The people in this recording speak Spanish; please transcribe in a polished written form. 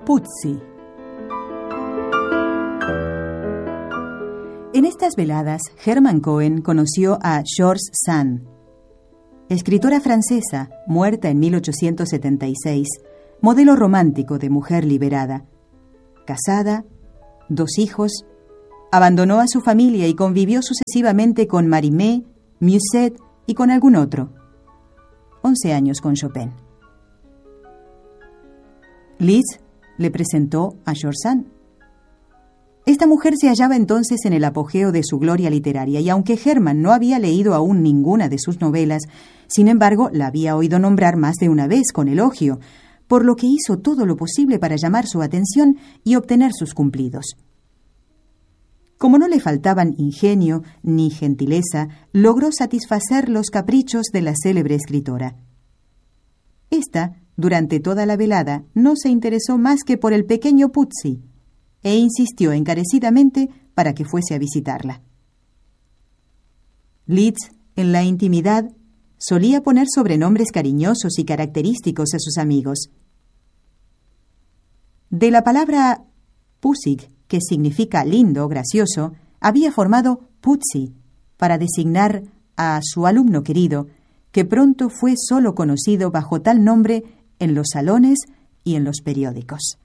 Puzzi. En estas veladas, Hermann Cohen conoció a George Sand, escritora francesa, muerta en 1876, modelo romántico de mujer liberada. Casada, 2 hijos, abandonó a su familia y convivió sucesivamente con Marimé, Musset y con algún otro. 11 años con Chopin. Liszt le presentó a George Sand. Esta mujer se hallaba entonces en el apogeo de su gloria literaria, y aunque Hermann no había leído aún ninguna de sus novelas, sin embargo, la había oído nombrar más de una vez con elogio, por lo que hizo todo lo posible para llamar su atención y obtener sus cumplidos. Como no le faltaban ingenio ni gentileza, logró satisfacer los caprichos de la célebre escritora. Esta, durante toda la velada, no se interesó más que por el pequeño Puzzi, e insistió encarecidamente para que fuese a visitarla. Liszt, en la intimidad, solía poner sobrenombres cariñosos y característicos a sus amigos. De la palabra pussig, que significa lindo, gracioso, había formado Puzzi para designar a su alumno querido, que pronto fue solo conocido bajo tal nombre en los salones y en los periódicos.